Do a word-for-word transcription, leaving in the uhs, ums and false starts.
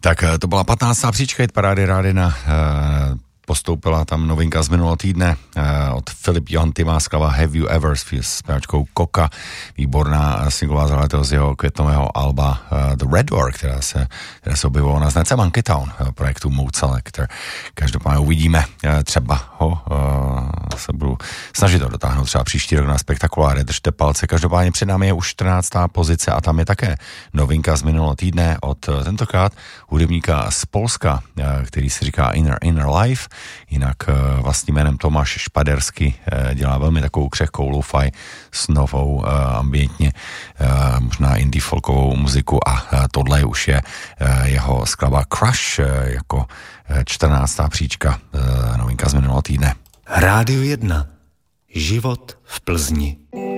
Tak to byla patnáctá příčka parády Rádina. Postoupila tam novinka z minulého týdne od Filip Jontima, skladba Have You Ever s zpěvačkou Koka. Výborná singlová záležitost z jeho květnového alba The Red Door, která se, která se objevila na značce Monkey Town projektu Mood Selector. Každopádně uvidíme, třeba ho se budu snažit to dotáhnout třeba příští rok na Spektakuláře. Držte palce. Každopádně před námi je už čtrnáctá pozice a tam je také novinka z minulého týdne od tentokrát hudebníka z Polska, který si říká Inner Inner Life. Jinak vlastním jménem Tomáš Špadersky dělá velmi takovou křehkou lo-fi s novou ambientně možná indie folkovou muziku a tohle už je jeho skladba Crush jako čtrnáctá příčka, novinka z minulého týdne. Rádio jedna. Život v Plzni.